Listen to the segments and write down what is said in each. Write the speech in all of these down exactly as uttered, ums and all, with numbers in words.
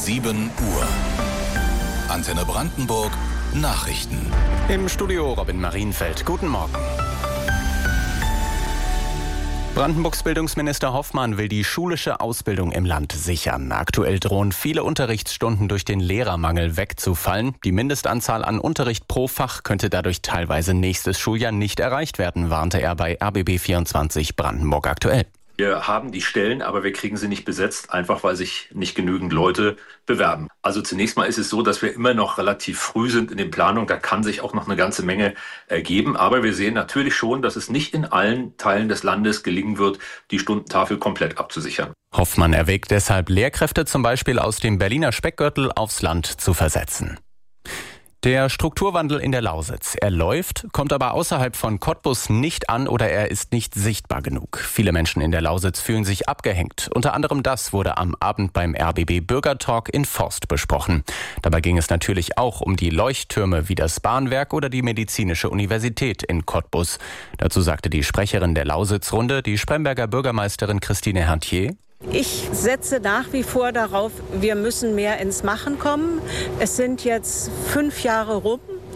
sieben Uhr. Antenne Brandenburg Nachrichten. Im Studio Robin Marienfeld. Guten Morgen. Brandenburgs Bildungsminister Hoffmann will die schulische Ausbildung im Land sichern. Aktuell drohen viele Unterrichtsstunden durch den Lehrermangel wegzufallen. Die Mindestanzahl an Unterricht pro Fach könnte dadurch teilweise nächstes Schuljahr nicht erreicht werden, warnte er bei R B B vierundzwanzig Brandenburg aktuell. Wir haben die Stellen, aber wir kriegen sie nicht besetzt, einfach weil sich nicht genügend Leute bewerben. Also zunächst mal ist es so, dass wir immer noch relativ früh sind in den Planungen. Da kann sich auch noch eine ganze Menge ergeben. Aber wir sehen natürlich schon, dass es nicht in allen Teilen des Landes gelingen wird, die Stundentafel komplett abzusichern. Hoffmann erwägt deshalb, Lehrkräfte zum Beispiel aus dem Berliner Speckgürtel aufs Land zu versetzen. Der Strukturwandel in der Lausitz. Er läuft, kommt aber außerhalb von Cottbus nicht an oder er ist nicht sichtbar genug. Viele Menschen in der Lausitz fühlen sich abgehängt. Unter anderem das wurde am Abend beim R B B Bürgertalk in Forst besprochen. Dabei ging es natürlich auch um die Leuchttürme wie das Bahnwerk oder die Medizinische Universität in Cottbus. Dazu sagte die Sprecherin der Lausitzrunde, die Spremberger Bürgermeisterin Christine Hertier: Ich setze nach wie vor darauf, wir müssen mehr ins Machen kommen. Es sind jetzt fünf Jahre rum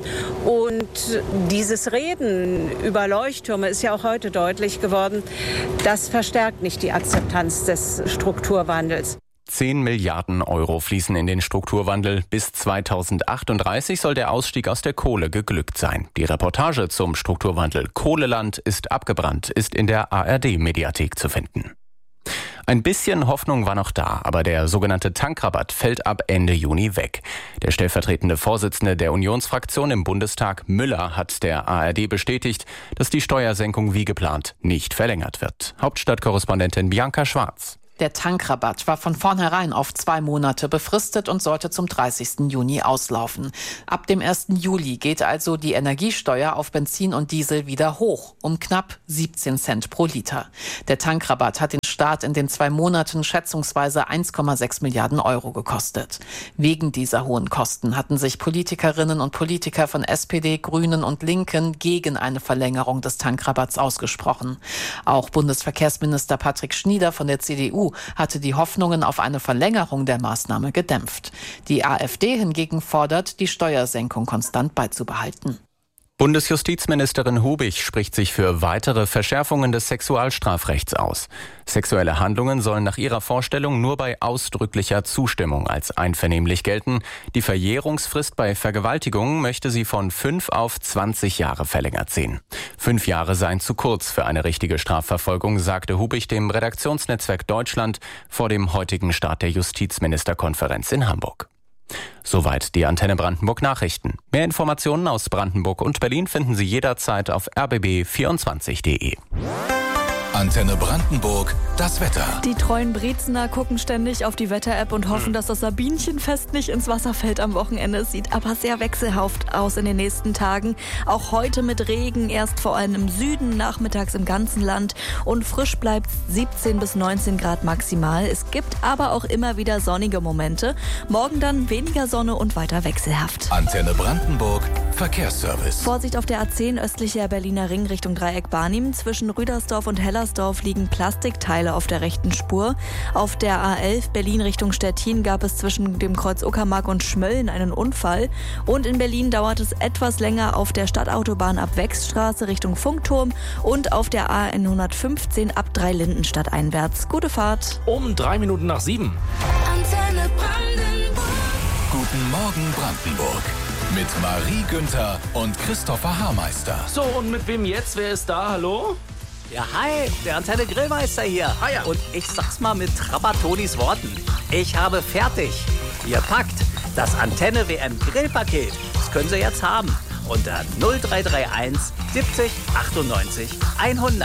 und dieses Reden über Leuchttürme ist ja auch heute deutlich geworden. Das verstärkt nicht die Akzeptanz des Strukturwandels. Zehn Milliarden Euro fließen in den Strukturwandel. Bis zweitausendachtunddreißig soll der Ausstieg aus der Kohle geglückt sein. Die Reportage zum Strukturwandel Kohleland ist abgebrannt, ist in der A R D-Mediathek zu finden. Ein bisschen Hoffnung war noch da, aber der sogenannte Tankrabatt fällt ab Ende Juni weg. Der stellvertretende Vorsitzende der Unionsfraktion im Bundestag, Müller, hat der A R D bestätigt, dass die Steuersenkung wie geplant nicht verlängert wird. Hauptstadtkorrespondentin Bianca Schwarz. Der Tankrabatt war von vornherein auf zwei Monate befristet und sollte zum dreißigsten Juni auslaufen. Ab dem ersten Juli geht also die Energiesteuer auf Benzin und Diesel wieder hoch, um knapp siebzehn Cent pro Liter. Der Tankrabatt hat den Staat in den zwei Monaten schätzungsweise eins Komma sechs Milliarden Euro gekostet. Wegen dieser hohen Kosten hatten sich Politikerinnen und Politiker von S P D, Grünen und Linken gegen eine Verlängerung des Tankrabatts ausgesprochen. Auch Bundesverkehrsminister Patrick Schnieder von der C D U hatte die Hoffnungen auf eine Verlängerung der Maßnahme gedämpft. Die AfD hingegen fordert, die Steuersenkung konstant beizubehalten. Bundesjustizministerin Hubich spricht sich für weitere Verschärfungen des Sexualstrafrechts aus. Sexuelle Handlungen sollen nach ihrer Vorstellung nur bei ausdrücklicher Zustimmung als einvernehmlich gelten. Die Verjährungsfrist bei Vergewaltigungen möchte sie von fünf auf zwanzig Jahre verlängert sehen. Fünf Jahre seien zu kurz für eine richtige Strafverfolgung, sagte Hubich dem Redaktionsnetzwerk Deutschland vor dem heutigen Start der Justizministerkonferenz in Hamburg. Soweit die Antenne Brandenburg Nachrichten. Mehr Informationen aus Brandenburg und Berlin finden Sie jederzeit auf r b b vierundzwanzig punkt d e. Antenne Brandenburg, das Wetter. Die treuen Brezener gucken ständig auf die Wetter-App und hoffen, dass das Sabinchenfest nicht ins Wasser fällt am Wochenende. Es sieht aber sehr wechselhaft aus in den nächsten Tagen. Auch heute mit Regen, erst vor allem im Süden, nachmittags im ganzen Land. Und frisch bleibt siebzehn bis neunzehn Grad maximal. Es gibt aber auch immer wieder sonnige Momente. Morgen dann weniger Sonne und weiter wechselhaft. Antenne Brandenburg, Verkehrsservice. Vorsicht auf der A zehn östlicher Berliner Ring Richtung Dreieck Barnim. Zwischen Rüdersdorf und Hellersdorf liegen Plastikteile auf der rechten Spur. Auf der A elf Berlin Richtung Stettin gab es zwischen dem Kreuz Uckermark und Schmölln einen Unfall. Und in Berlin dauert es etwas länger auf der Stadtautobahn ab Wechsstraße Richtung Funkturm und auf der A hundertfünfzehn ab Dreilindenstadt einwärts. Gute Fahrt. Um drei Minuten nach sieben. Antenne Brandenburg. Guten Morgen Brandenburg. Mit Marie Günther und Christopher Haarmeister. So, und mit wem jetzt? Wer ist da? Hallo? Ja, hi, der Antenne Grillmeister hier. Ah, ja. Und ich sag's mal mit Trapatonis Worten. Ich habe fertig. Ihr packt das Antenne W M Grillpaket. Das können Sie jetzt haben. Unter null drei drei eins siebzig achtundneunzig hundert.